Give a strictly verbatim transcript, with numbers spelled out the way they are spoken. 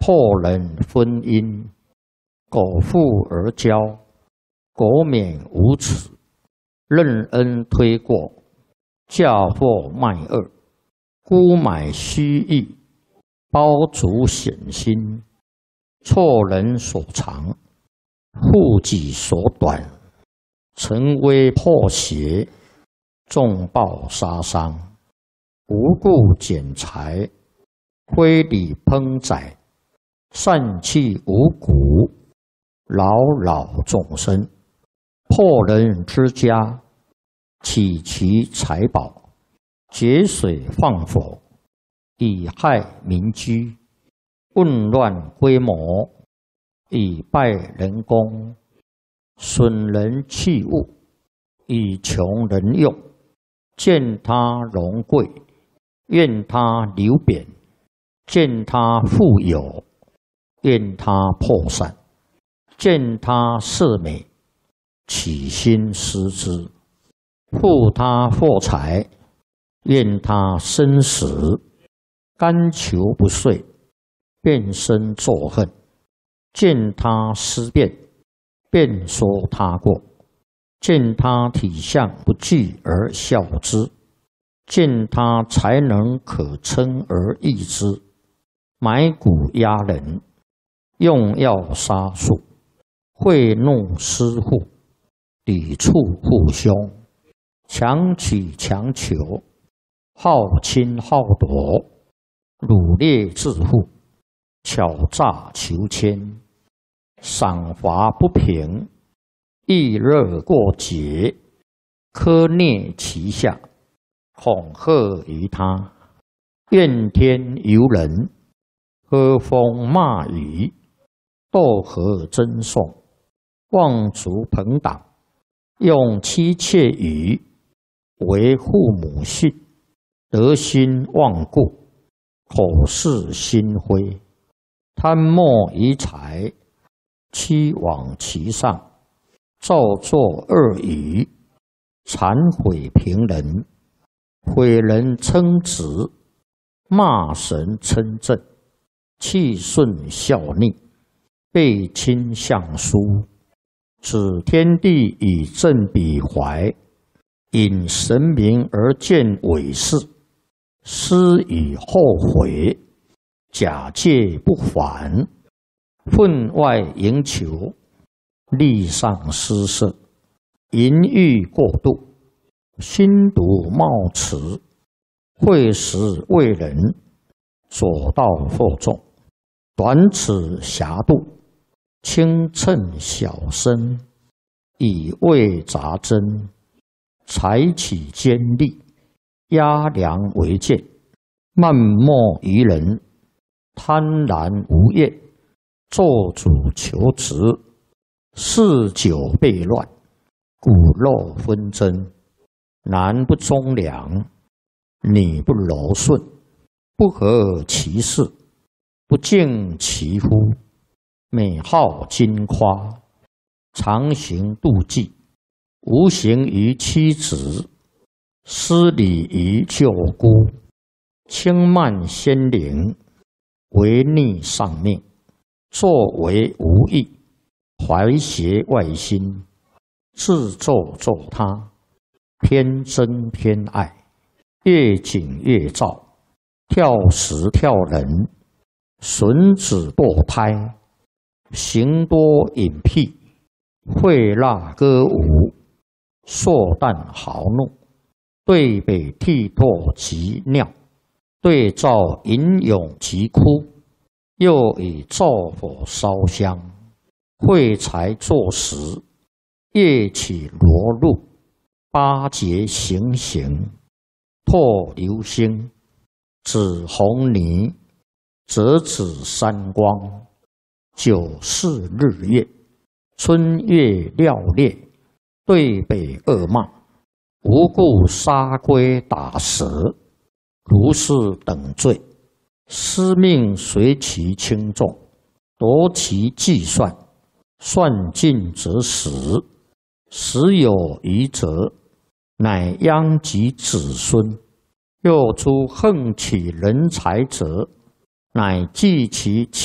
破人婚姻，苟富而骄，苟免无耻，任恩推过，嫁祸卖恶，沽买虚意，包足险心，错人所长，护己所短，沉微破邪，重报杀伤，无故剪裁，非礼烹宰，散弃五谷，扰扰众生，破人之家，起其财宝，劫水放火，以害民居，混乱规模，以败人功，损人器物，以穷人用，见他荣贵，愿他流贬，见他富有，愿他破散，见他色美，起心思之，护他获财，愿他生死，甘求不遂，便生作恨，见他思变，便说他过，见他体相不具而笑之，见他才能可称而异之，买骨压人，用药杀术，贿弄私户，抵触父兄，强取强求，好侵好夺，掳掠致富，巧诈求签，赏罚不平，易热过节，苛虐其下，恐吓于他，怨天尤人，喝风骂雨，斗和争讼，妄族朋党，用妻妾语，为父母训，德心忘故，口是心非，贪墨于财，欺罔其上，造作恶语，谄毁平人，毁人称职，骂神称正，气顺效逆，背亲相疏，指天地以正彼怀，引神明而见伪事，思以后悔，假借不还，分外营求，力上失色，淫欲过度，心毒冒迟，会时为人，左道惑众，短尺狭度，轻称小身，以为杂针，采取尖利，压梁为剑，漫莫于人，贪婪无厌，做主求职，嗜酒悖乱，骨肉纷争，男不忠良，女不柔顺，不合其事，不敬其夫，美好矜夸，常行妒忌，无形于妻子，失礼于舅姑，轻慢先灵，违逆上命，作为无益，怀邪外心，自作作他，偏憎偏爱，越紧越躁，跳时跳人，损子堕胎，行多隐僻，会蜡歌舞，硕诞豪怒，对北涕唾及尿，对照吟咏及哭，又以灶火烧香，会财作食，夜起罗露，八节行刑，破流星，指红泥，折指山光，九四日月，春月料裂，对北恶骂，无故杀龟打蛇，如是等罪，司命随其轻重，夺其计算，算尽则死，死有余则，乃殃及子孙。又诸横取人财者，乃计其